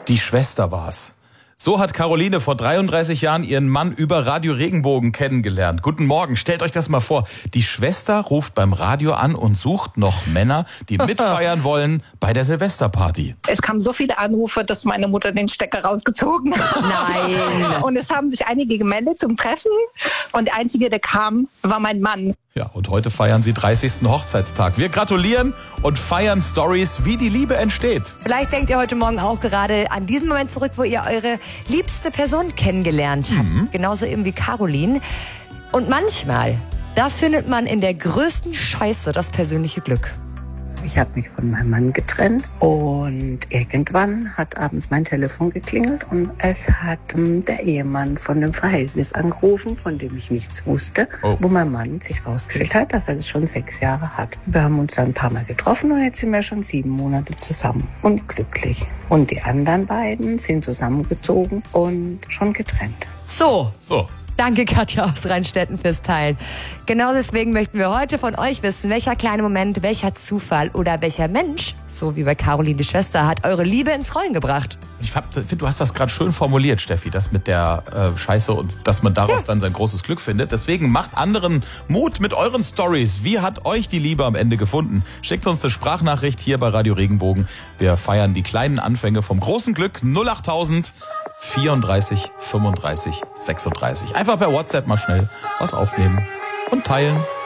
Die Schwester war's. So hat Caroline vor 33 Jahren ihren Mann über Radio Regenbogen kennengelernt. Guten Morgen, stellt euch das mal vor. Die Schwester ruft beim Radio an und sucht noch Männer, die mitfeiern wollen bei der Silvesterparty. Es kamen so viele Anrufe, dass meine Mutter den Stecker rausgezogen hat. Nein. Und es haben sich einige gemeldet zum Treffen. Und der Einzige, der kam, war mein Mann. Ja, und heute feiern sie 30. Hochzeitstag. Wir gratulieren und feiern Stories, wie die Liebe entsteht. Vielleicht denkt ihr heute Morgen auch gerade an diesen Moment zurück, wo ihr eure liebste Person kennengelernt habt. Genauso eben wie Caroline. Und manchmal, da findet man in der größten Scheiße das persönliche Glück. Ich habe mich von meinem Mann getrennt und irgendwann hat abends mein Telefon geklingelt und es hat der Ehemann von dem Verhältnis angerufen, von dem ich nichts wusste, wo mein Mann sich rausgestellt hat, dass er das schon 6 Jahre hat. Wir haben uns dann ein paar Mal getroffen und jetzt sind wir schon 7 Monate zusammen und glücklich. Und die anderen beiden sind zusammengezogen und schon getrennt. So. Danke, Katja aus Rheinstetten, fürs Teilen. Genau deswegen möchten wir heute von euch wissen, welcher kleine Moment, welcher Zufall oder welcher Mensch, so wie bei Caroline die Schwester, hat eure Liebe ins Rollen gebracht. Ich finde, du hast das gerade schön formuliert, Steffi, das mit der Scheiße und dass man daraus dann sein großes Glück findet. Deswegen macht anderen Mut mit euren Stories. Wie hat euch die Liebe am Ende gefunden? Schickt uns eine Sprachnachricht hier bei Radio Regenbogen. Wir feiern die kleinen Anfänge vom großen Glück. 08000 34 35 36. Einfach per WhatsApp mal schnell was aufnehmen und teilen.